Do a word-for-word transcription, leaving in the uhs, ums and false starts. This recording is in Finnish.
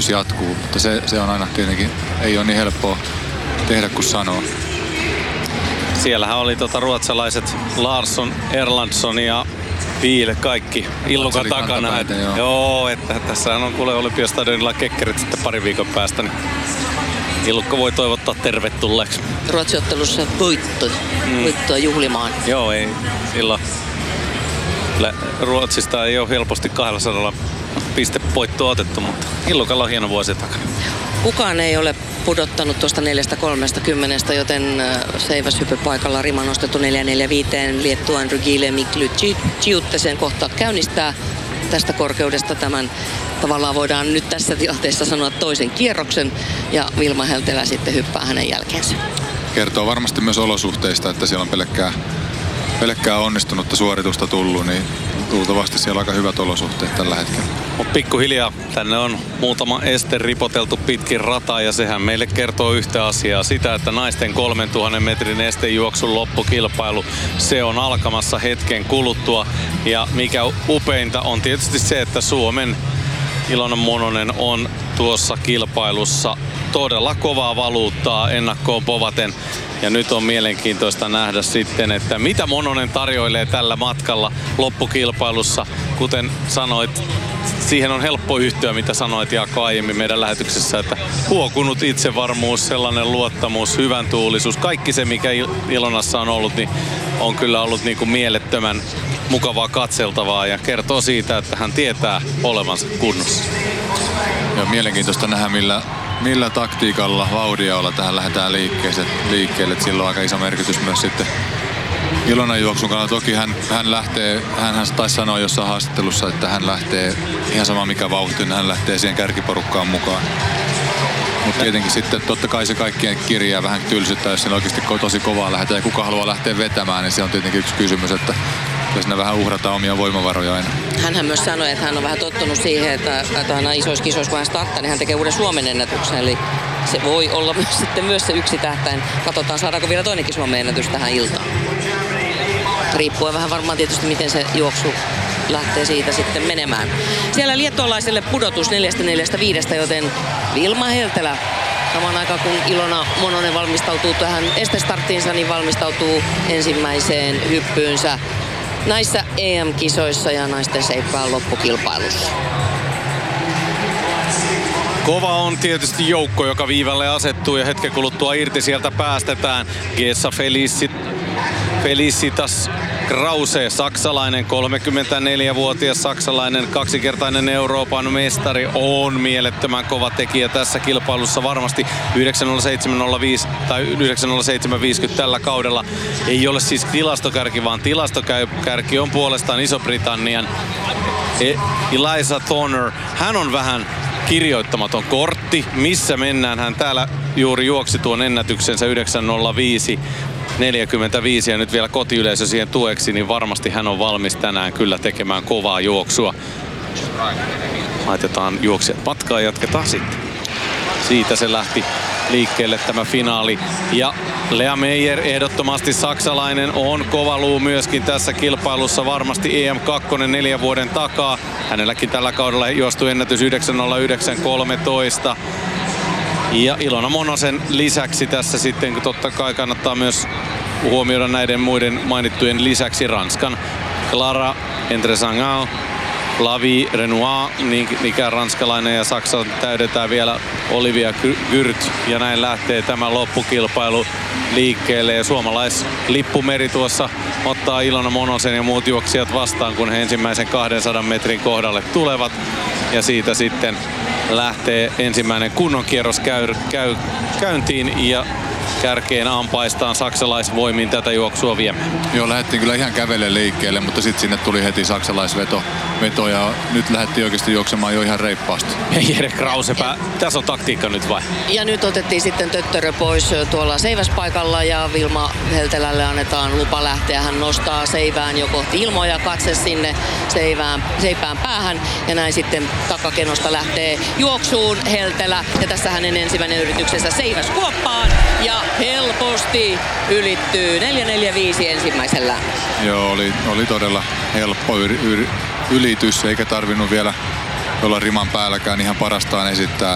kehitys jatkuu, mutta se, se on aina tietenkin, ei ole niin helppoa tehdä kuin sanoo. Siellähän oli tota ruotsalaiset Larsson, Erlandsson ja Piile kaikki Illukan takana. Et, joo. joo, että tässä on kuule Olympiastadionilla kekkerit sitten pari viikon päästä, niin Illukka voi toivottaa tervetulleeksi. Ruotsiottelussa voitto, mm. voittoa juhlimaan. Joo, ei silloin. Ruotsista ei ole helposti kaksisataa pistevoittoa otettu, mutta Illukalla on hieno vuosi takana. Kukaan ei ole pudottanut tuosta neljästä kolmekymmentä, joten seiväshyppypaikalla rima nostettu neljä neljä viisi Liettuan Rygile Mikly Ciuttesen kohta käynnistää tästä korkeudesta tämän, tavallaan voidaan nyt tässä tilanteessa sanoa toisen kierroksen, ja Vilma Heltelä sitten hyppää hänen jälkeensä. Kertoo varmasti myös olosuhteista, että siellä on pelkkää, pelkkää onnistunutta suoritusta tullut, niin luultavasti siellä on aika hyvät olosuhteet tällä hetkellä. Mutta pikkuhiljaa tänne on muutama este ripoteltu pitkin rataa, ja sehän meille kertoo yhtä asiaa. Sitä, että naisten kolmentuhannen metrin estejuoksun loppukilpailu, se on alkamassa hetken kuluttua. Ja mikä upeinta on tietysti se, että Suomen Ilona Mononen on tuossa kilpailussa todella kovaa valuuttaa ennakkoon povaten. Ja nyt on mielenkiintoista nähdä sitten, että mitä Mononen tarjoilee tällä matkalla loppukilpailussa. Kuten sanoit, siihen on helppo yhtyä, mitä sanoit Jaakko aiemmin meidän lähetyksessä, että huokunut itsevarmuus, sellainen luottamus, hyvän tuulisuus, kaikki se mikä Ilonassa on ollut, niin on kyllä ollut niin kuin mielettömän mukavaa katseltavaa ja kertoo siitä, että hän tietää olevansa kunnossa. Ja mielenkiintoista nähdä, millä, millä taktiikalla, vauhdilla tähän lähdetään liikkeelle. Että sillä on aika iso merkitys myös sitten Ilonan juoksun kannalta. Toki hän, hän lähtee, hän taisi sanoa jossain haastattelussa, että hän lähtee ihan sama mikä vauhti, niin hän lähtee siihen kärkiporukkaan mukaan. Mutta tietenkin sitten totta kai se kaikkien kirjaa vähän tylsyttää, jos siinä oikeasti tosi kovaa lähdetään ja kuka haluaa lähteä vetämään, niin se on tietenkin yksi kysymys, että jos ne vähän uhrataan omia voimavaroja aina. Hänhän myös sanoi, että hän on vähän tottunut siihen, että, että aina isoissa kisoissa kun hän starttaa, niin hän tekee uuden Suomen ennätyksen. Eli se voi olla myös, sitten myös se yksi tähtäin. Katsotaan, saadaanko vielä toinenkin Suomen ennätys tähän iltaan. Riippuen vähän varmaan tietysti, miten se juoksu lähtee siitä sitten menemään. Siellä liettualaiselle pudotus neljästä neljästä viidestä, joten Vilma Heltelä samaan aikaan kun Ilona Mononen valmistautuu tähän estestarttiinsa, niin valmistautuu ensimmäiseen hyppyynsä näissä E M-kisoissa ja naisten seippään loppukilpailussa. Kova on tietysti joukko, joka viivalle asettuu ja hetken kuluttua irti sieltä päästetään. Gesa Felicit, Felicitas Krause, saksalainen, kolmekymmentäneljävuotias saksalainen, kaksikertainen Euroopan mestari, on mielettömän kova tekijä tässä kilpailussa. Varmasti yhdeksän nolla seitsemän nolla viisi tai yhdeksän nolla seitsemän viisikymmentä tällä kaudella ei ole siis tilastokärki, vaan tilastokärki on puolestaan Iso-Britannian Eliza Thorner. Hän on vähän kirjoittamaton kortti. Missä mennään? Hän täällä juuri juoksi tuon ennätyksensä yhdeksän nolla viisi neljäkymmentäviisi ja nyt vielä kotiyleisö siihen tueksi, niin varmasti hän on valmis tänään kyllä tekemään kovaa juoksua. Laitetaan juoksijat matkaan ja jatketaan sitten. Siitä se lähti liikkeelle tämä finaali. Ja Lea Meyer, ehdottomasti saksalainen, on kova luu myöskin tässä kilpailussa. Varmasti E M kaksi neljän vuoden takaa. Hänelläkin tällä kaudella juostu ennätys yhdeksän nolla yhdeksän kolmetoista. Ja Ilona Monosen lisäksi tässä sitten, kun totta kai kannattaa myös huomioida näiden muiden mainittujen lisäksi Ranskan Clara Entresangal, Flavie Renoir, niin mikä ranskalainen, ja Saksan täydetään vielä Olivia Gürt, ja näin lähtee tämä loppukilpailu liikkeelle. Ja suomalaislippumeri tuossa ottaa Ilona Monosen ja muut juoksijat vastaan, kun he ensimmäisen kahdensadan metrin kohdalle tulevat. Ja siitä sitten lähtee ensimmäinen kunnon kierros käy, käy, käyntiin ja kärkeen ampaistaan saksalaisvoimin tätä juoksua viemään. Joo, lähdettiin kyllä ihan kävelle liikkeelle, mutta sitten sinne tuli heti saksalaisveto veto, ja nyt lähdettiin oikeasti juoksemaan jo ihan reippaasti. Jere Krausepä, tässä on taktiikka nyt vai? Ja nyt otettiin sitten töttörö pois tuolla seiväspaikalla ja Vilma Heltelälle annetaan lupa lähteä. Hän nostaa seivään jo kohti ilmoja, katse sinne seivään, seipään päähän ja näin sitten takakenosta lähtee juoksuun Heltelä. Ja tässä hänen ensimmäinen yrityksensä seiväskuoppaan ja helposti ylittyy neljä neljä viisi ensimmäisellä. Joo, oli, oli todella helppo yri, yri, ylitys, eikä tarvinnut vielä olla riman päälläkään ihan parastaan esittää.